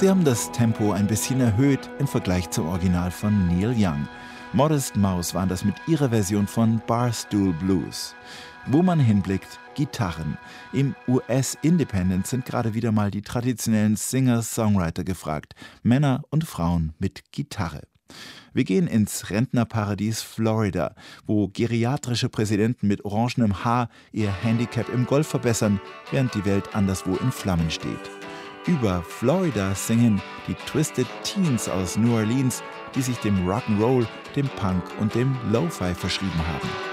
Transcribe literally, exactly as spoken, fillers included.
Sie haben das Tempo ein bisschen erhöht im Vergleich zum Original von Neil Young. Modest Mouse waren das mit ihrer Version von Barstool Blues. Wo man hinblickt, Gitarren. Im U S-Independent sind gerade wieder mal die traditionellen Singer-Songwriter gefragt. Männer und Frauen mit Gitarre. Wir gehen ins Rentnerparadies Florida, wo geriatrische Präsidenten mit orangenem Haar ihr Handicap im Golf verbessern, während die Welt anderswo in Flammen steht. Über Florida singen die Twisted Teens aus New Orleans, die sich dem Rock'n'Roll, dem Punk und dem Lo-Fi verschrieben haben.